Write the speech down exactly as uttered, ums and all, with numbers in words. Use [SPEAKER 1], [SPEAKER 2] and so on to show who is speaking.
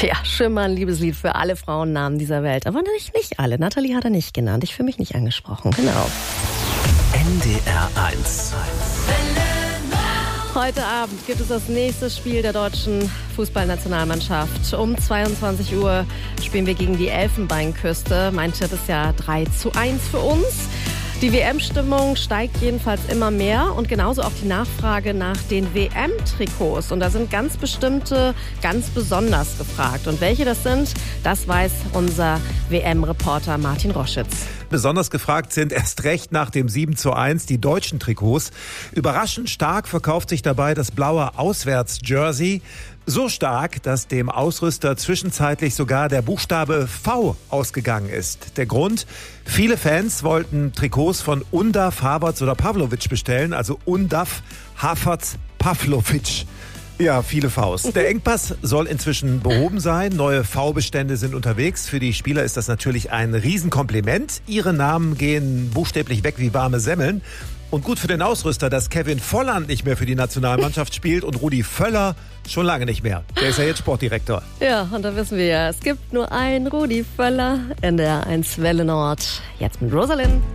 [SPEAKER 1] Tja, schön mal ein Liebeslied für alle Frauennamen dieser Welt. Aber nicht, nicht alle. Nathalie hat er nicht genannt. Ich fühle mich nicht angesprochen. Genau.
[SPEAKER 2] N D R eins.
[SPEAKER 1] Heute Abend gibt es das nächste Spiel der deutschen Fußballnationalmannschaft. Um zweiundzwanzig Uhr spielen wir gegen die Elfenbeinküste. Mein Tipp ist ja drei zu eins für uns. Die W M-Stimmung steigt jedenfalls immer mehr und genauso auch die Nachfrage nach den W M-Trikots. Und da sind ganz bestimmte, ganz besonders gefragt. Und welche das sind, das weiß unser W M-Reporter Martin Roschitz.
[SPEAKER 3] Besonders gefragt sind erst recht nach dem sieben zu eins die deutschen Trikots. Überraschend stark verkauft sich dabei das blaue Auswärts-Jersey. So stark, dass dem Ausrüster zwischenzeitlich sogar der Buchstabe V ausgegangen ist. Der Grund? Viele Fans wollten Trikots von Undaf, Havertz oder Pavlovic bestellen, also Undaf, Havertz, Pavlovic. Ja, viele Vs. Der Engpass soll inzwischen behoben sein. Neue V-Bestände sind unterwegs. Für die Spieler ist das natürlich ein Riesenkompliment. Ihre Namen gehen buchstäblich weg wie warme Semmeln. Und gut für den Ausrüster, dass Kevin Volland nicht mehr für die Nationalmannschaft spielt und Rudi Völler schon lange nicht mehr. Der ist ja jetzt Sportdirektor.
[SPEAKER 1] Ja, und da wissen wir ja, es gibt nur einen Rudi Völler in der eins Welle Nord. Jetzt mit Rosalind.